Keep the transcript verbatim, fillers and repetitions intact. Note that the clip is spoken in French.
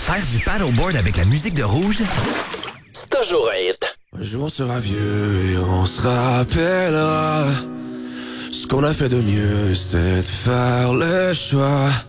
Faire du paddleboard avec la musique de Rouge, c'est toujours hit. Un jour on sera vieux et on se rappellera. Ce qu'on a fait de mieux, c'était de faire le choix